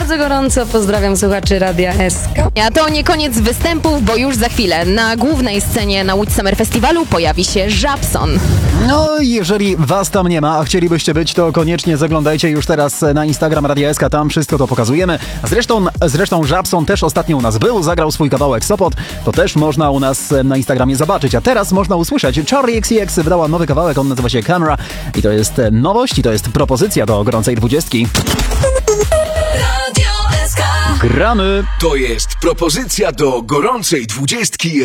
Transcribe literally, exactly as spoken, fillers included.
bardzo gorąco pozdrawiam słuchaczy Radia S K. A to nie koniec występów, bo już za chwilę na głównej scenie na Łódź Summer Festiwalu pojawi się Żabson. No jeżeli was tam nie ma, a chcielibyście być, to koniecznie zaglądajcie już teraz na Instagram Radia S K, tam wszystko to pokazujemy. Zresztą, zresztą Żabson też ostatnio u nas był, zagrał swój kawałek Sopot, to też można u nas na Instagramie zobaczyć, a teraz można usłyszeć. Charli X C X wydała nowy kawałek, on nazywa się Camera i to jest nowość i to jest propozycja do gorącej dwudziestki. Gramy! To jest propozycja do gorącej dwudziestki